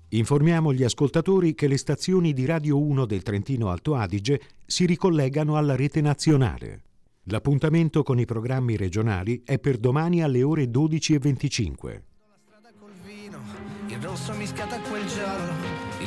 Informiamo gli ascoltatori che le stazioni di Radio 1 del Trentino Alto Adige si ricollegano alla rete nazionale. L'appuntamento con i programmi regionali è per domani alle ore 12:25. Il rosso mischiato a quel giallo, il